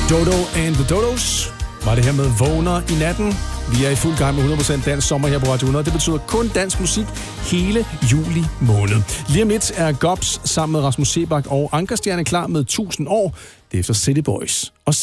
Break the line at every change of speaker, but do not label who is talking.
Dodo and the Dodos var det her med Vågner i natten. Vi er i fuld gang med 100% dansk sommer her på Radio 100. Det betyder kun dansk musik hele juli måned. Lige om lidt er Gobs sammen med Rasmus Sebak og Ankerstjerne klar med 1000 år. Det er efter City Boys og